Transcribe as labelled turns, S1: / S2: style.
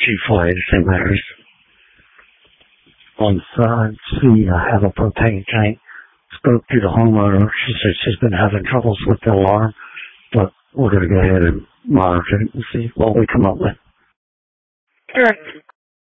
S1: G4 St. Mary's. On side C, I have a propane tank. Spoke to the homeowner. She said she's been having troubles with the alarm, but we're going to go ahead and monitor it and see what we come up with.
S2: Sure.